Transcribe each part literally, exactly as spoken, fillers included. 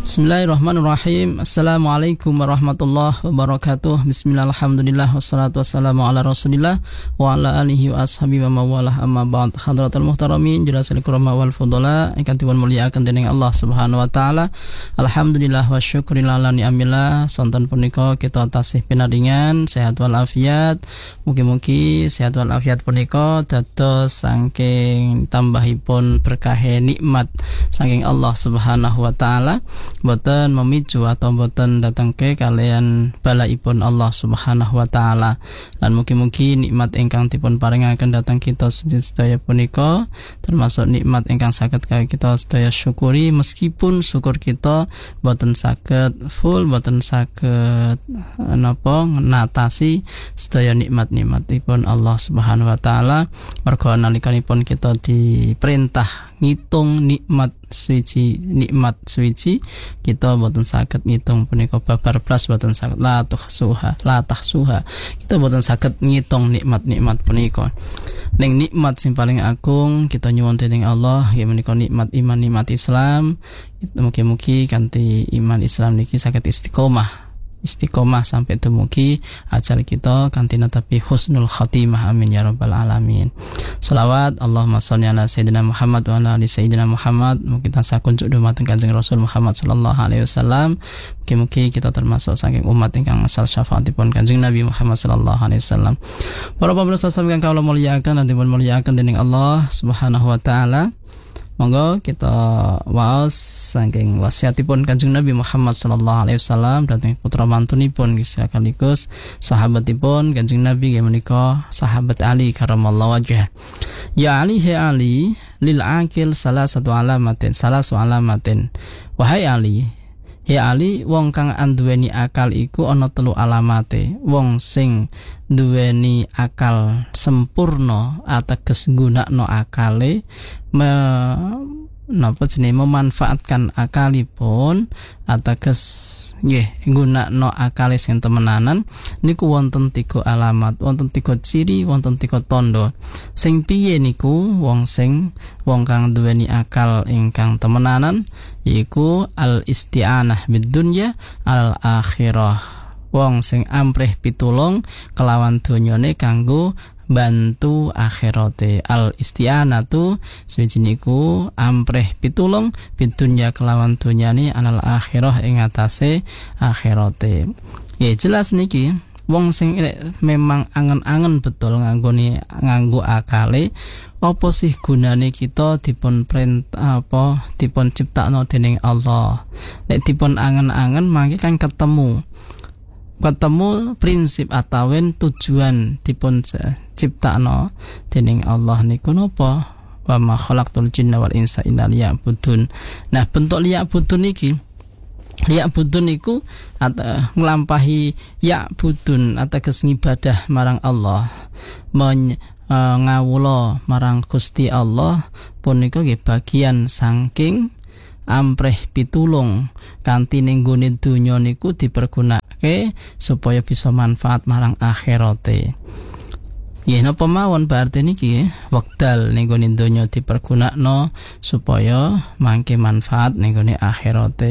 Bismillahirrahmanirrahim. Assalamualaikum warahmatullahi wabarakatuh. Bismillah, alhamdulillah, wassalatu wassalamu ala rasulillah wa ala alihi wa ashabihi wa mawalah, amma ba'd. Hadratul muhtaramin, jurasil kurama wal fudala, ingkang dipun mulyakaken dening Allah Subhanahu wa taala. Alhamdulillah wa syukurillah ala ni'amillah. Sonten punika kita tasih pinaringan sehat wal afiat. Mugi-mugi sehat wal afiat punika dados saking tambahipun berkah nikmat saking Allah Subhanahu wa taala. Boten memicu atau boten datang ke kalian balaipun Allah Subhanahu wa taala. Lan mugi-mugi nikmat ingkang dipun paringaken datang kita sedaya punika termasuk nikmat ingkang saged kaya kita sedaya syukuri, meskipun syukur kita boten saged full, boten saged napa natasi sedaya nikmat-nikmatipun Allah Subhanahu wa taala. Merga nalikanipun kita diperintah ngitung nikmat suci, nikmat suci, kita boten saged ngitung punika babar blas, boten saged la tahsuha, la tahsuha. Kita boten saged ngitung nikmat-nikmat punika. Ning nikmat sing paling agung kita nyuwun dening Allah ya menika nikmat iman, nikmat Islam. Mugi-mugi kanthi iman Islam niki saged istiqomah istiqomah sampai dumugi ajal kita kanthi natapi husnul khatimah, amin ya rabbal alamin. Shalawat Allahumma sholli ala sayyidina Muhammad wa ala ali sayyidina Muhammad. Mugi tansah kunjuk dumateng Kanjeng Rasul Muhammad sallallahu alaihi wasallam. Mugi-mugi kita termasuk saking umat ingkang asal syafaatipun Kanjeng Nabi Muhammad sallallahu alaihi wasallam. Para pamirsa ingkang kawula mulyakaken lan dipun mulyakaken dening Allah Subhanahu wa taala. Monggo kita waos saking wasiatipun Kanjeng Nabi Muhammad sallallahu alaihi wasallam dhateng putra mantunipun sekaligus sahabatipun Kanjeng Nabi nggih menika sahabat Ali karramallahu wajhah. Ya Ali, he Ali, lil akil salah satu alamatin, salah satu alamatin. Wahai Ali, he Ali, wong kang anduweni akal iku ana telu alamate. Wong sing duweni akal sempurna ateges nggunakno akale me, napa jenenge memanfaatkan akalipun ateges nggih nggunakno akale sing temenanan niku wonten tiga alamat, wonten tiga ciri, wonten tiga tanda. Sing piye niku wong sing wong kang duweni akal ingkang temenanan yaiku al isti'anah bid dunya al akhirah. Wong sing amprih pitulung kelawan donyane kanggo bantu akhirate. Al isti'anatu suci niku amprih pitulung bidunya kelawan donyane alal akhirah ing atase akhirate. Ya jelas niki wong sing memang angen-angen betul nganggone nganggo akale, apa sih gunane kita dipun perintah apa dipun ciptakno dening Allah. Nek dipun angen-angen mangke kan ketemu ketemu prinsip atawen tujuan dipun ciptakno dening Allah niku napa? Wa ma khalaqtul jinna wal insa illa liya'budun. Nah, bentuk liya'budun iki liya'budun niku atau nglampahi ya'budun ateges ngibadah marang Allah, men uh, ngawula marang Gusti Allah punika nggih bagian saking ampreh pitulung kanthi ning nggone donya niku dipergunakake supaya bisa manfaat marang akhirate. Nggih napa mawon berarti niki wekdal ning nggone donya dipergunakno supaya mangke manfaat ning nggone akhirate.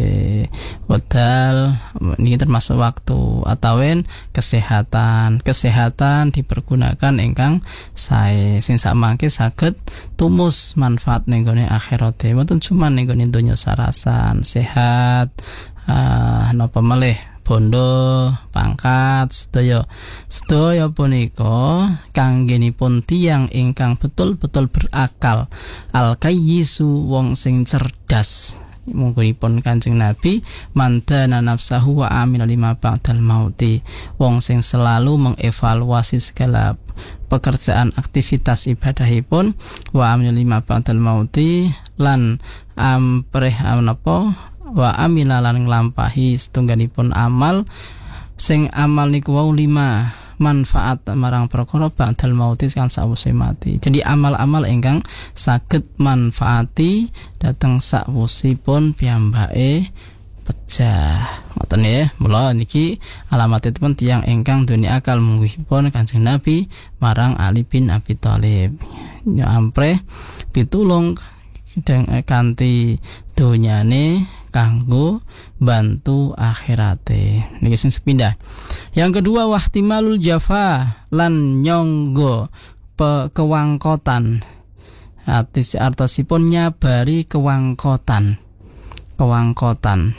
Wekdal niki termasuk waktu atawen kesehatan. Kesehatan dipergunakan ingkang sae sing samangke saged tumus manfaat ning nggone akhirate. Mboten cuma ning nggone donya sarasan, sehat, ah napa malih bondo, pangkat, sedaya sedaya punika kanggenipun tiyang ingkang betul-betul berakal. Al kayyisu wong sing cerdas. Mungkinipun Kanjeng Nabi mandana nafsahu wa amila lima ba'dal mauti. Wong sing selalu mengevaluasi segala pekerjaan aktivitas ibadahipun wa amila lima ba'dal mauti lan ampreh menapa wa amila lan nglampahi setunggalipun amal sing amal niku wau lima manfaat marang perkara ba'dal mauti kan sawise mati. Jadi amal-amal ingkang saged manfaati dhateng sawusipun piyambake pecah. Ngoten nggih. Mula niki alamatipun tiyang ingkang duweni akal munggihipun Kanjeng Nabi marang Ali bin Abi Thalib. Ya ampreh pitulung kanthi donyane kanggo bantu akhirate. Niki sing sepindah. Yang kedua wahtimalul jafa lan nyonggo pe kewangkotan. Artis artosipun nyabari kewangkotan. Kewangkotan.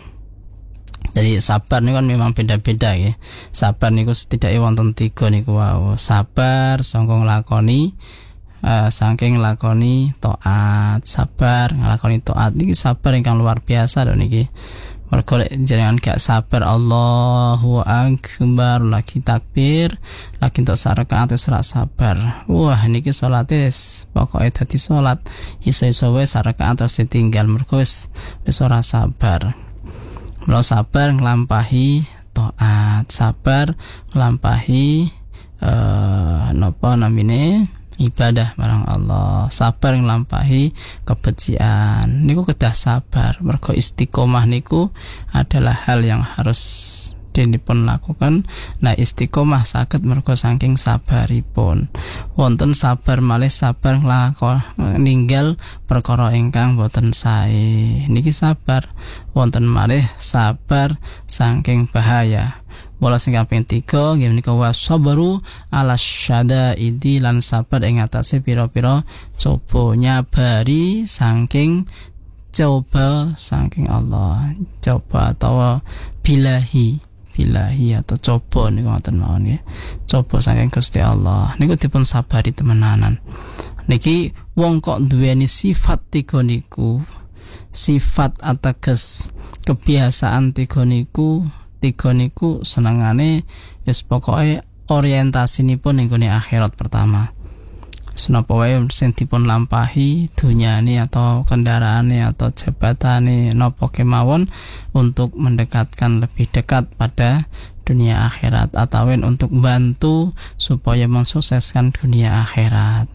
Jadi sabar niku kan memang beda-beda ya. Sabar niku setidaknya wonten tiga niku wau. Sabar sangka nglakoni uh, saking nglakoni taat, sabar nglakoni taat niki sabar ingkang luar biasa lho niki. Mergo lek jenengan gak sabar Allahu akbar lagi takbir, lagi entuk sarakaat wis ora sabar. Wah niki salate pokoke dadi salat iso-iso wis sarakaat terus ditinggal mergo wis wis ora sabar. Mula sabar nglampahi taat, sabar nglampahi eh napa namine ibadah marang Allah, sabar nglampahi kebencian. Niku kedah sabar, mergo istiqomah niku adalah hal yang harus dipun lakukan. Nah istiqomah saged mergo saking sabaripun. Wonten sabar malih sabar nglakon ninggal perkara ingkang boten sae. Niki sabar. Wonten malih sabar saking bahaya. Mula sing kaping tiga nggih menika wasabru ala syadaidi lan sabar ing atase pira-pira coba nyabari saking coba saking Allah. Coba atau bilahi bilahi atau coba niku ngoten mawon nggih. Coba saking Gusti Allah niku dipun sabari temenanan. Niki wong kok duweni sifat tiga niku, sifat ateges kebiasaan tiga niku, tiga niku senengane wis pokoke orientasinipun ning gone akhirat pertama. Senapa wae sing dipun lampahi dunyane atau kendaraane atau jabatane napa kemawon untuk mendekatkan lebih dekat pada dunia akhirat atau untuk bantu supaya mensukseskan dunia akhirat.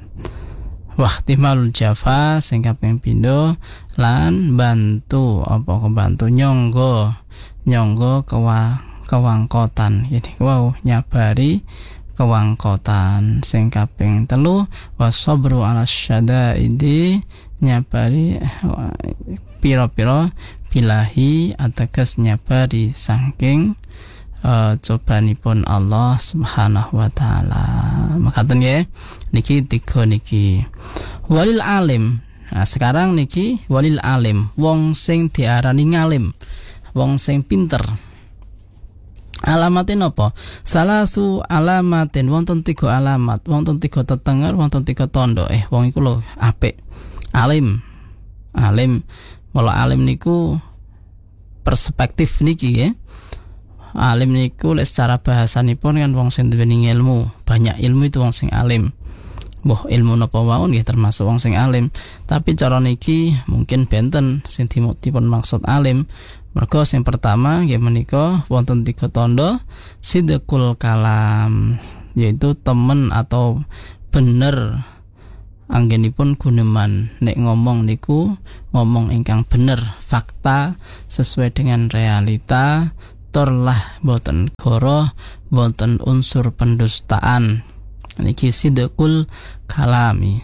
Wahtimalul jafa sing kaping pindho lan bantu apa kebantu nyonggo nyonggo kewa kewangkotan. Jadi wow nyabari kewangkotan. Sing kaping telu wasabru ala syadaidi nyabari pira-pira bilahi ateges nyabari saking uh, cobanipun Allah Subhanahu wa taala. Makaten nggih niki tiga niki. Walil alim. Nah sekarang niki walil alim, wong sing diarani ngalim, wong sing pinter. Alamatin apa? Salasu alamatin, wonten tiga alamat, wonten tiga tetenger, wonten tiga tondo. Eh wong iku lho apik. Alim. Alim. Mula alim niku perspektif niki ya. Alim niku lek secara bahasanipun kan wong sing duweni ilmu, banyak ilmu itu wong sing alim. Boh ilmu napa mawon nggih termasuk wong sing alim. Tapi cara niki mungkin benten sing dipun maksud alim. Mergo sing pertama nggih menika wonten tiga tondo sidqul kalam, yaitu temen atau bener anggenipun guneman. Nek ngomong niku ngomong ingkang bener, fakta sesuai dengan realita, torlah boten goroh, boten unsur pendustaan. Niki sidqul kalami.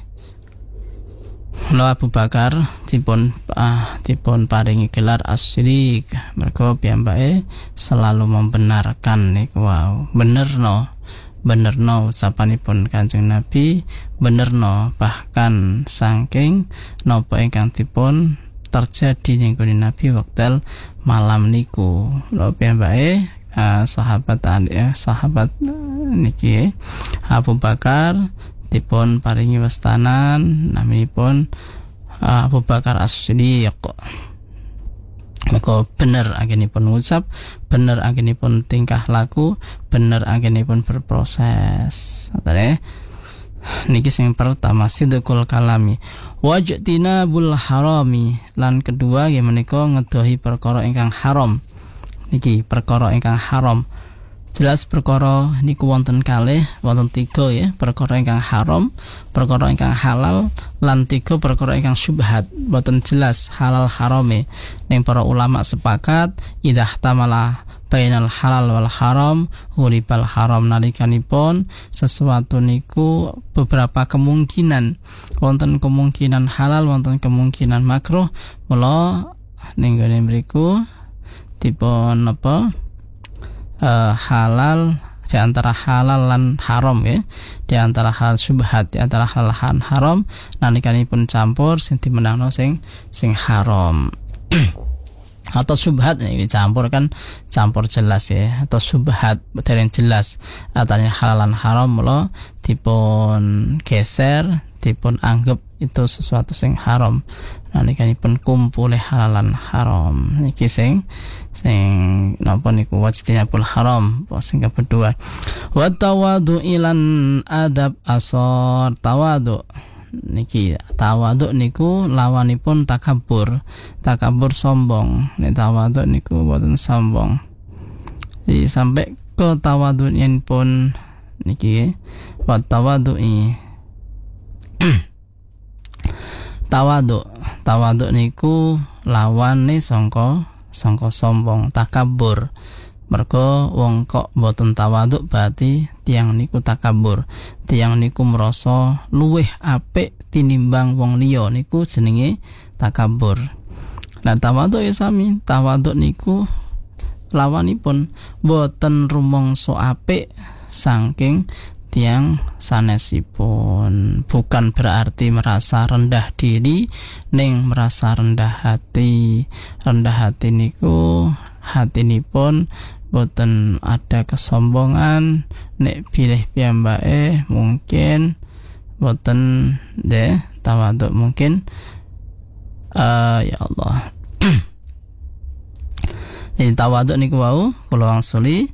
Lo Abu Bakar dipun ah, dipun paringi gelar as-siddiq mergo piyambake selalu membenarkan niku wow. Benerno, benerno ucapanipun Kanjeng Nabi, benerno bahkan saking napa ingkang dipun terjadi ning Nabi wekdal malam niku. Lo piyambake uh, sahabat ya, sahabat niki Abu Bakar dipun paringi westanan naminipun uh, Abu Bakar As-Siddiq. Maka bener anggenipun ngucap, bener anggenipun tingkah laku, bener anggenipun berproses. Atane niki sing pertama sidqul kalami wajtina bul harami, lan kedua nggih menika ngedohi perkara ingkang haram. Niki perkara ingkang haram. Jelas perkara niku wonten kalih, wonten tiga ya, perkara ingkang haram, perkara ingkang halal, lan tiga perkara ingkang syubhat. Boten jelas halal harame. Ning para ulama sepakat idah tamala bainal halal wal haram hulibal haram, nalikanipun sesuatu niku beberapa kemungkinan, wonten kemungkinan halal, wonten kemungkinan makruh, mula ning gone mriku dipun napa uh, halal di antara halal lan haram ya, di antara hal syubhat, di antara hal lan haram nalikanipun campur sing dimenangno sing sing haram. Atau syubhat ini dicampur kan campur jelas ya, atau syubhat dereng jelas antara halal lan haram mula dipun geser, dipun anggap itu sesuatu sing haram nalikanipun kumpule halal lan haram. Iki sing sing napa niku wajtinabul haram sing kedua. Wa tawadu ilan adab asor. Tawadu niki tawadu niku lawanipun takabur. Takabur sombong. Nek tawadu niku boten sombong. Jadi sampai ke tawadhuin pun niki wa tawadui tawadu tawadu niku lawane sangka sangka sombong, takabur. Mergo wong kok boten tawadhu berarti tiyang niku takabur, tiyang niku merasa luweh apik tinimbang wong liya, niku jenenge takabur. Nah tawadhu ya sami, tawadhu niku lawanipun boten rumangsa apik saking yang sanesipun, bukan berarti merasa rendah diri, ning merasa rendah hati. Rendah hati niku hatinipun boten ada kesombongan, nek pilih piyambake mungkin boten deh tawadhu mungkin uh, ya Allah. Jadi tawadhu niku wau kula wangsuli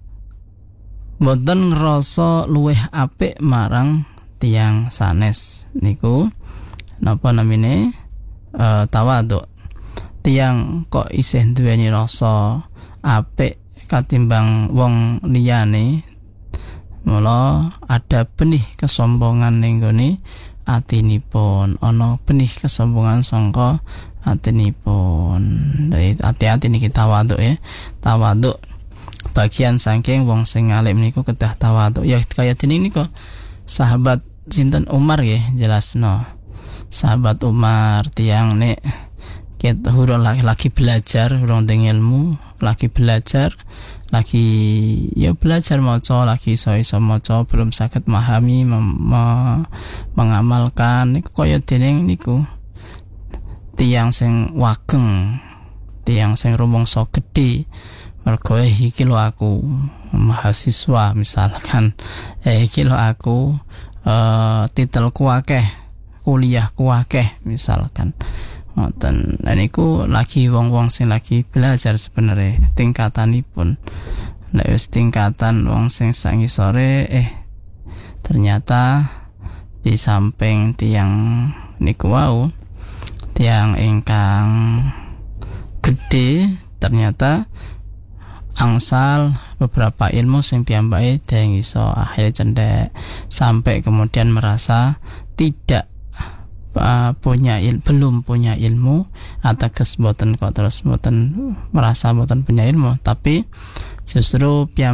boten ngrasa luweh apik marang tiyang sanes niku napa namine uh, tawadhu. Tiyang kok isih duweni rasa apik katimbang wong liyane, mula ada benih kesombongan ning gone atinipun, ana benih kesombongan sangka atinipun. Jadi hati-hati niki tawadhu ya. Tawadhu bagian saking wong sing alim niku kedah tawadhu ya, kaya dene niku sahabat sinten Umar ya jelasno. Sahabat Umar tiyang nek ket hurung lagi, lagi belajar, urung teng ilmu, lagi belajar, lagi ya belajar maca, lagi iso-iso maca, belum saged memahami mem- me- mengamalkan niku kaya dene niku tiyang sing wageng, tiyang sing rumangsa gedhe. Mergo iki lho aku mahasiswa misalkan, eh iki lho aku uh, titelku akeh, kuliahku akeh misalkan. Ngoten. Lan niku lagi wong-wong sing lagi belajar sebenarnya tingkatanipun. Nek wis tingkatan wong sing sangisore eh ternyata di samping tiang niku wau, tiang ingkang gede ternyata angsal beberapa ilmu sing piyambake deng iso akhire cendhek sampai kemudian merasa tidak uh, punya il, belum punya ilmu ateges boten kok terus boten merasa boten punya ilmu, tapi justru piyambake